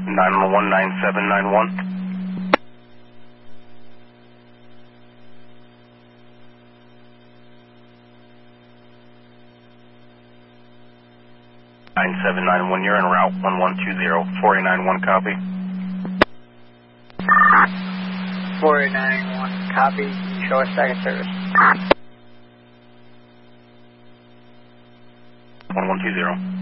911-9791. 9791, you're en route 1120, 491, copy. 491, copy. Show us second service. 1120.